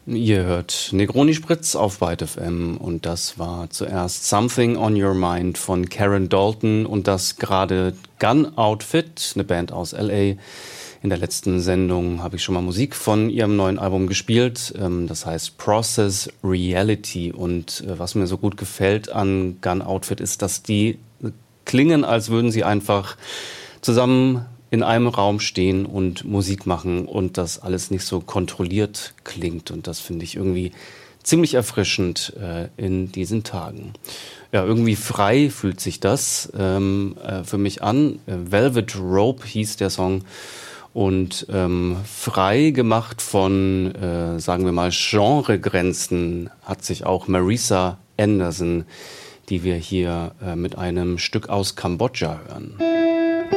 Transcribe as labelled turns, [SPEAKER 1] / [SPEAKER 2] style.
[SPEAKER 1] Ihr hört Negroni Spritz auf Byte FM und das war zuerst Something on Your Mind von Karen Dalton und das gerade Gun Outfit, eine Band aus L.A. In der letzten Sendung habe ich schon mal Musik von ihrem neuen Album gespielt, das heißt Process Reality und was mir so gut gefällt an Gun Outfit ist, dass die klingen, als würden sie einfach zusammen in einem Raum stehen und Musik machen und das alles nicht so kontrolliert klingt. Und das finde ich irgendwie ziemlich erfrischend in diesen Tagen. Ja, irgendwie frei fühlt sich das für mich an. Velvet Rope hieß der Song. Und frei gemacht von, sagen wir mal, Genregrenzen hat sich auch Marisa Anderson, die wir hier mit einem Stück aus Kambodscha hören.